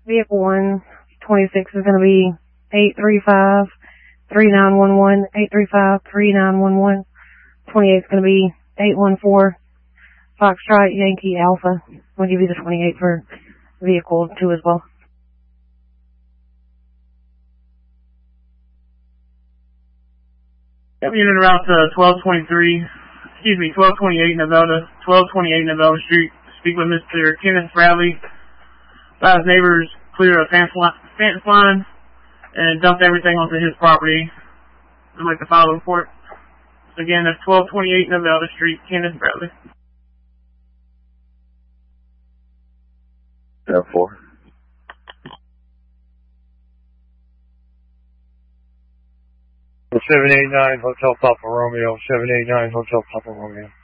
Vehicle 126 is going to be 835-3911, 835-3911. 28 is going to be 814 Foxtrot Yankee Alpha. We'll give you the 28 for vehicle 2 as well. Unit route 1228 Nevada, 1228 Nevada Street. Speak with Mr. Kenneth Bradley. His neighbors clear a fence line and dumped everything onto his property. I'd like to file a report. So again, that's 1228 Nevada Street, Kenneth Bradley. 4. The 789 Hotel Papa Romeo, 789 Hotel Papa Romeo.